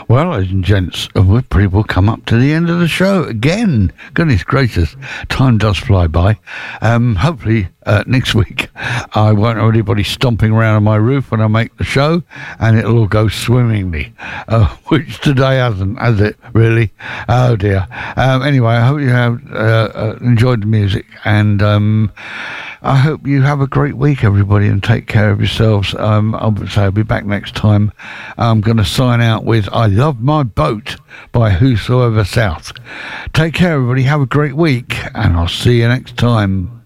Well, ladies and gents, we've pretty well come up to the end of the show again. Goodness gracious, time does fly by. Hopefully next week I won't have anybody stomping around on my roof when I make the show, and it'll all go swimmingly, which today hasn't, has it, really? Oh dear. Anyway, I hope you have enjoyed the music, and I hope you have a great week, everybody, and take care of yourselves. I'll be back next time. I'm going to sign out with I Love My Boat by Whosoever South. Take care, everybody. Have a great week, and I'll see you next time.